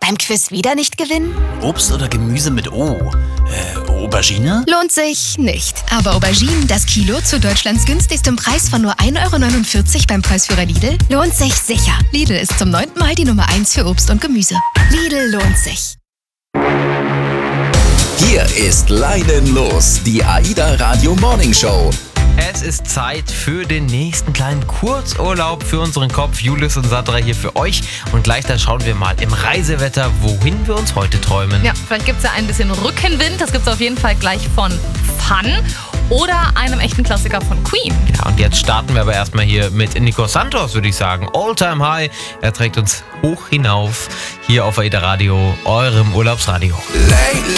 Beim Quiz wieder nicht gewinnen? Obst oder Gemüse mit O? Aubergine? Lohnt sich nicht. Aber Auberginen, das Kilo zu Deutschlands günstigstem Preis von nur 1,49 € beim Preisführer Lidl? Lohnt sich sicher. Lidl ist zum 9. Mal die Nummer 1 für Obst und Gemüse. Lidl lohnt sich. Hier ist Leinen los, die AIDA Radio Morning Show. Es ist Zeit für den nächsten kleinen Kurzurlaub für unseren Kopf. Julius und Sandra hier für euch. Und gleich dann schauen wir mal im Reisewetter, wohin wir uns heute träumen. Ja, vielleicht gibt es ja ein bisschen Rückenwind. Das gibt es auf jeden Fall gleich von Fun oder einem echten Klassiker von Queen. Ja, und jetzt starten wir aber erstmal hier mit Nico Santos, würde ich sagen. All Time High. Er trägt uns hoch hinauf hier auf AIDA Radio, eurem Urlaubsradio.